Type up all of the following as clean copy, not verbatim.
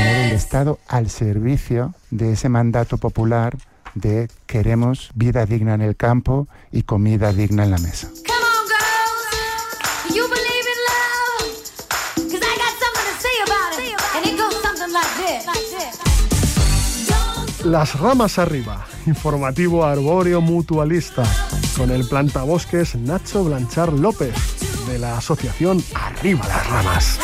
poner el Estado al servicio de ese mandato popular de queremos vida digna en el campo y comida digna en la mesa. Las ramas arriba, informativo arbóreo mutualista, con el plantabosques Nacho Blanchard López, de la asociación Arriba las Ramas.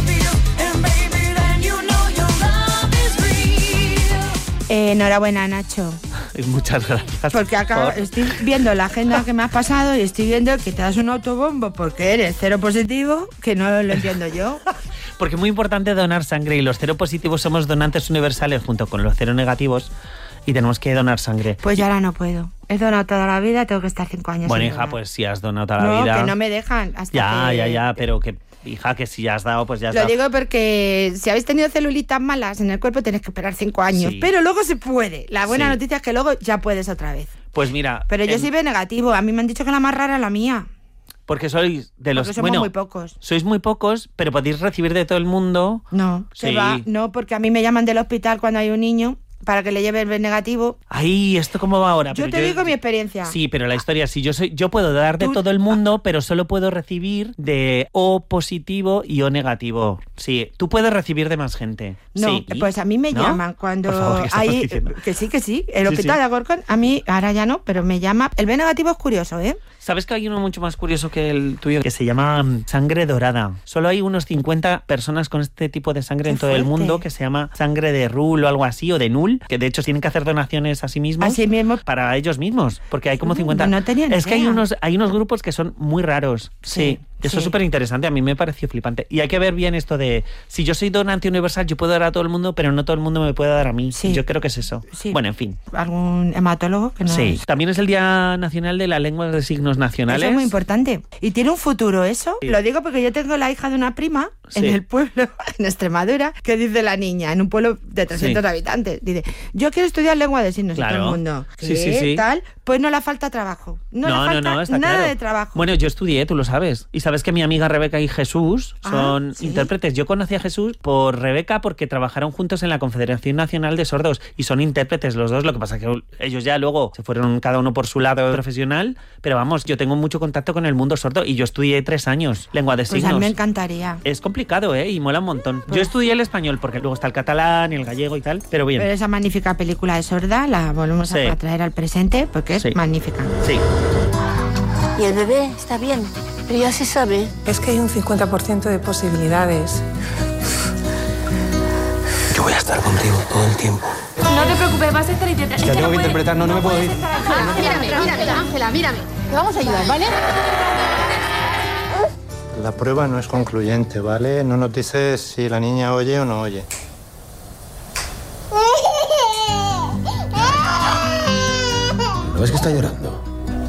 Enhorabuena, Nacho. Muchas gracias. Porque acá estoy viendo la agenda que me has pasado y estoy viendo que te das un autobombo porque eres cero positivo, que no lo entiendo yo. Porque es muy importante donar sangre y los cero positivos somos donantes universales junto con los cero negativos y tenemos que donar sangre. Pues yo ahora no puedo. He donado toda la vida, tengo que estar 5 años. Bueno, sin hija, donar. pues si has donado toda la vida... No, que no me dejan hasta Ya, pero que... Hija, que si ya has dado, pues ya has Lo dado. digo porque si habéis tenido celulitas malas en el cuerpo tenéis que esperar 5 años. Sí. Pero luego se puede. La buena Sí. noticia es que luego ya puedes otra vez. Pues mira... Pero yo soy B negativo. A mí me han dicho que la más rara es la mía. Porque sois de los... Porque somos muy pocos. Sois muy pocos, pero podéis recibir de todo el mundo. No, Sí. no, porque a mí me llaman del hospital cuando hay un niño para que le lleve el B negativo. Ay, ¿esto cómo va ahora? Yo Pero te digo mi experiencia. Sí, pero la historia sí. Yo puedo dar de todo el mundo, pero solo puedo recibir de O positivo y O negativo. Sí, tú puedes recibir de más gente. No, Sí. pues a mí me ¿No? llaman cuando Por favor, ¿qué estás hay... diciendo? Que sí. El Sí, hospital sí. de Alcorcón, a mí ahora ya no, pero me llama... El B negativo es curioso, ¿eh? ¿Sabes que hay uno mucho más curioso que el tuyo que se llama sangre dorada? Solo hay unos 50 personas con este tipo de sangre Qué en todo el fuerte. mundo que se llama sangre de Rul o algo así, o de Null, que de hecho tienen que hacer donaciones a sí mismos. Así mismo. Para ellos mismos, porque hay como 50... No tenía ni Es que idea. hay unos grupos que son muy raros. Sí. Eso es súper interesante, a mí me pareció flipante. Y hay que ver bien esto de, si yo soy donante universal, yo puedo dar a todo el mundo, pero no todo el mundo me puede dar a mí. Sí. Yo creo que es eso. Sí. Bueno, en fin. ¿Algún hematólogo que no? Sí. También es el Día Nacional de la Lengua de Signos Nacionales. Eso es muy importante. Y tiene un futuro eso. Sí. Lo digo porque yo tengo la hija de una prima en Sí. el pueblo, en Extremadura, que dice la niña, en un pueblo de 300 Sí. habitantes. Dice, yo quiero estudiar lengua de signos. Claro. Y todo el mundo, Sí, ¿qué sí. tal? Pues no le falta trabajo. No le falta está nada claro. de trabajo. Bueno, yo estudié, tú lo sabes. Y sabes que mi amiga Rebeca y Jesús son ¿sí? intérpretes. Yo conocí a Jesús por Rebeca porque trabajaron juntos en la Confederación Nacional de Sordos y son intérpretes los dos. Lo que pasa es que ellos ya luego se fueron cada uno por su lado profesional. Pero vamos, yo tengo mucho contacto con el mundo sordo y yo estudié 3 años lengua de Pues signos. a mí me encantaría. Es complicado, ¿eh? Y mola un montón. Yo estudié el español porque luego está el catalán y el gallego y tal, pero bien. Pero esa magnífica película de Sorda la volvemos Sí. a traer al presente porque es Sí. magnífica. Sí. Y el bebé está bien, pero ya se sabe. Es que hay un 50% de posibilidades. Yo voy a estar contigo todo el tiempo. No te preocupes, vas a estar intentando. Ya tengo que interpretar, no me puedo ir. Mírame, Ángela, mírame. Te vamos a ayudar, ¿vale? La prueba no es concluyente, ¿vale? No nos dices si la niña oye o no oye. ¿No ves que está llorando?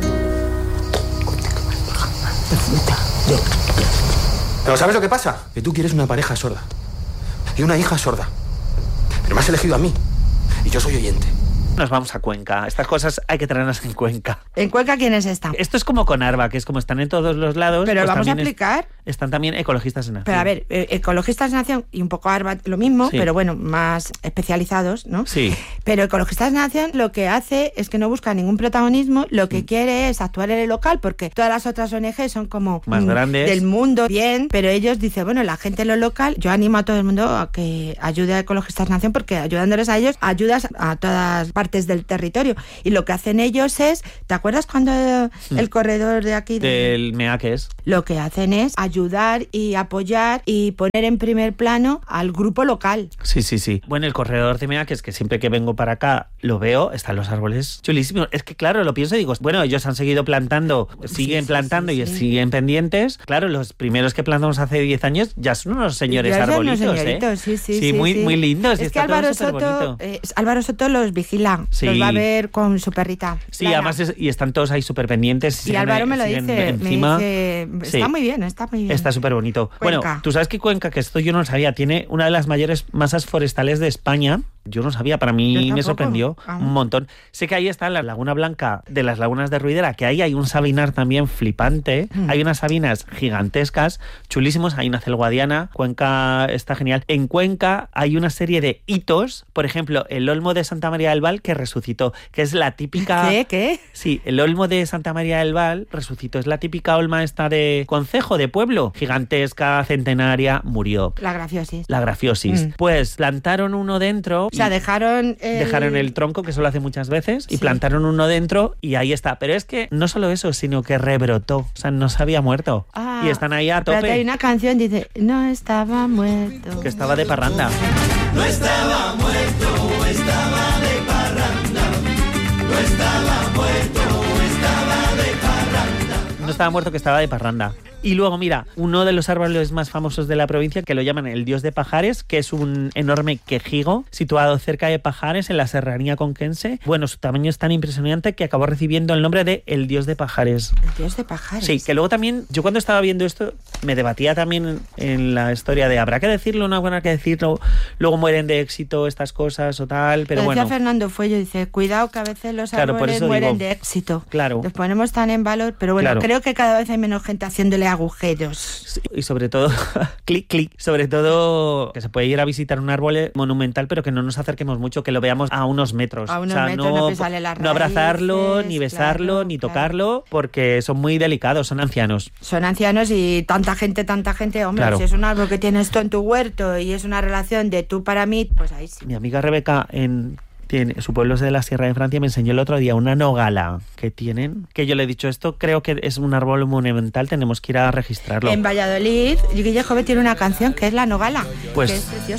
Pero ¿sabes lo que pasa? Que tú quieres una pareja sorda. Y una hija sorda. Pero me has elegido a mí. Y yo soy oyente. Nos vamos a Cuenca. Estas cosas hay que traerlas en Cuenca. ¿En Cuenca quiénes están? Esto es como con Arba, que es como están en todos los lados. Pero pues vamos a también aplicar. Están también ecologistas en acción. Pero a ver, Ecologistas en Acción y un poco ARBA lo mismo, Sí. pero bueno, más especializados, ¿no? Sí. Pero Ecologistas en Acción lo que hace es que no busca ningún protagonismo, lo Mm. que quiere es actuar en el local, porque todas las otras ONG son como Más grandes. del mundo, bien, pero ellos dicen, bueno, la gente en lo local, yo animo a todo el mundo a que ayude a Ecologistas en Acción, porque ayudándoles a ellos, ayudas a todas partes del territorio. Y lo que hacen ellos es, ¿te acuerdas cuando el corredor de aquí? Del Meaques. Lo que hacen es ayudar y apoyar y poner en primer plano al grupo local. Sí, sí, sí. Bueno, el corredor de Meaques, que siempre que vengo para acá lo veo, están los árboles chulísimos. Es que claro, lo pienso y digo, bueno, ellos han seguido plantando, siguen plantando y siguen pendientes. Claro, los primeros que plantamos hace 10 años ya son unos señores Ya son unos arbolitos, señoritos, ¿eh? sí, muy, muy lindos. y Es que está todo Álvaro Soto, superbonito. Álvaro Soto los vigila, Sí. los va a ver con su perrita. Sí, Clara. además y están todos ahí súper pendientes. Y Álvaro me lo dice, encima. me dice, Sí. está muy bien, está muy bien. Está súper bonito. Cuenca. Bueno, tú sabes que Cuenca, que esto yo no lo sabía, tiene una de las mayores masas forestales de España. Yo no sabía, para mí me sorprendió un montón. Sé que ahí está la Laguna Blanca de las Lagunas de Ruidera, que ahí hay un sabinar también flipante, hay unas sabinas gigantescas, chulísimos, hay una celguadiana, Cuenca está genial. En Cuenca hay una serie de hitos, por ejemplo, el Olmo de Santa María del Val que resucitó, que es la típica... ¿Qué? Sí, el Olmo de Santa María del Val resucitó, es la típica olma esta de concejo, de pueblo, gigantesca, centenaria, murió. La grafiosis. Pues plantaron uno dentro... O sea, dejaron el tronco, que eso lo hace muchas veces, y plantaron uno dentro y ahí está. Pero es que no solo eso, sino que rebrotó. O sea, no se había muerto. Y están ahí a tope. Pero hay una canción, dice, no estaba muerto. Que estaba de parranda. No estaba muerto, estaba de parranda. No estaba muerto, estaba de parranda. No estaba muerto, que estaba de parranda. Y luego, mira, uno de los árboles más famosos de la provincia, que lo llaman el Dios de Pajares, que es un enorme quejigo situado cerca de Pajares, en la serranía conquense. Bueno, su tamaño es tan impresionante que acabó recibiendo el nombre de el Dios de Pajares. El Dios de Pajares. Sí, que luego también, yo cuando estaba viendo esto, me debatía también en la historia de ¿habrá que decirlo o no habrá que decirlo? Luego mueren de éxito estas cosas o tal, pero bueno. Decía Fernando Fuello, dice, cuidado que a veces los árboles mueren de éxito. Claro. Los ponemos tan en valor, pero bueno, creo que cada vez hay menos gente haciéndole agujeros. Sí, y sobre todo, clic, sobre todo que se puede ir a visitar un árbol monumental, pero que no nos acerquemos mucho, que lo veamos a unos metros. A unos metros, no pisarle las raíces, no abrazarlo, ni besarlo, ni tocarlo, porque son muy delicados, son ancianos. Son ancianos y tanta gente, hombre, si es un árbol que tienes tú en tu huerto y es una relación de tú para mí, pues ahí sí. Mi amiga Rebeca su pueblo es de la Sierra de Francia, me enseñó el otro día una nogala que tienen, que yo le he dicho, esto creo que es un árbol monumental, tenemos que ir a registrarlo. En Valladolid, Guille Jove tiene una canción que es La Nogala, pues, que es preciosa.